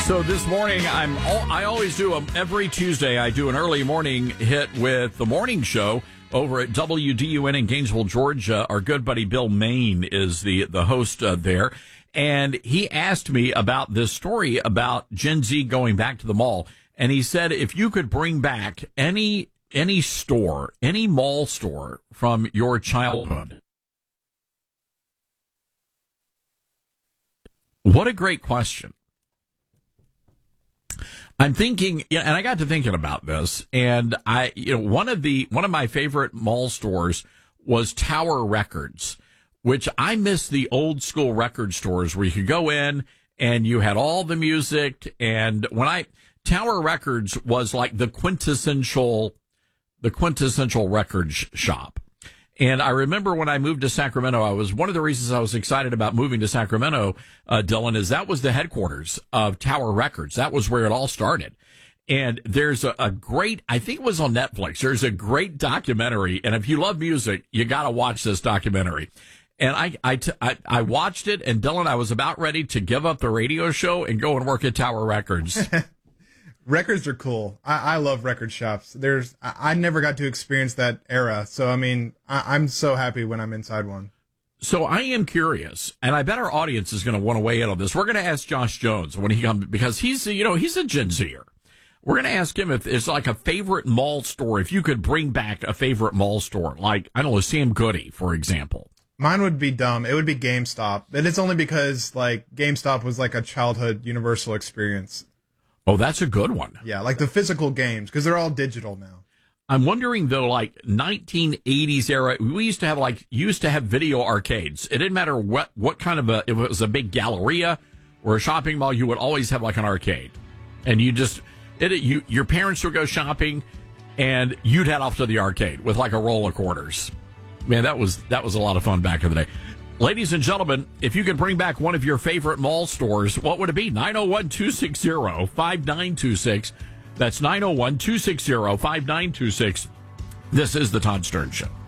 So this morning, I always do every Tuesday. I do an early morning hit with the morning show over at WDUN in Gainesville, Georgia. Our good buddy Bill Main is the host there, and he asked me about this story about Gen Z going back to the mall, and he said if you could bring back any store, any mall store from your childhood. What a great question. I'm thinking, and I got to thinking about this, and one of my favorite mall stores was Tower Records, which I miss the old school record stores where you could go in and you had all the music. And Tower Records was like the quintessential record shop. And I remember when I moved to Sacramento, one of the reasons I was excited about moving to Sacramento, Dylan, is that was the headquarters of Tower Records. That was where it all started. And there's a great, I think it was on Netflix, there's a great documentary. And if you love music, you got to watch this documentary. And I watched it, and Dylan, I was about ready to give up the radio show and go and work at Tower Records. Records are cool. I love record shops. I never got to experience that era. So, I mean, I'm so happy when I'm inside one. So I am curious, and I bet our audience is going to want to weigh in on this. We're going to ask Josh Jones when he comes, because he's a Gen Zer. We're going to ask him if it's like a favorite mall store, if you could bring back a favorite mall store, like, I don't know, Sam Goody, for example. Mine would be dumb. It would be GameStop. And it's only because, like, GameStop was like a childhood universal experience. Oh, that's a good one. Yeah, like the physical games, because they're all digital now. I'm wondering, though, like 1980s era, we used to have video arcades. It didn't matter what kind of if it was a big galleria or a shopping mall, you would always have like an arcade. And your parents would go shopping and you'd head off to the arcade with like a roll of quarters. Man, that was a lot of fun back in the day. Ladies and gentlemen, if you could bring back one of your favorite mall stores, what would it be? 901-260-5926. That's 901-260-5926. This is the Todd Stern Show.